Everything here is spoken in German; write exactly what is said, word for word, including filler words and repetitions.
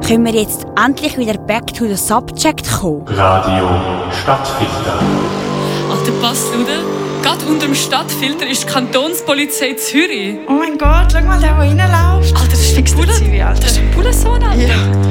Können wir jetzt endlich wieder back to the subject kommen? Radio Stadtfilter. Alter Passlude, gerade unter dem Stadtfilter ist die Kantonspolizei Zürich. Oh mein Gott, schau mal, der, der reinläuft. Alter, das ist ein Fix der Bullen- Zivi, Alter. Das ist ein Bullensohn, Alter. Ja.